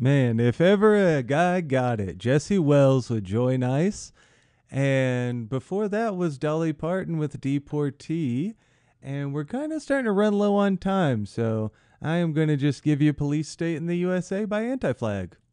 Man, if ever a guy got it, Jesse Wells with Joy Nice. And before that was Dolly Parton with Deportee. And we're kind of starting to run low on time, so I am going to just give you Police State in the USA by Anti Flag.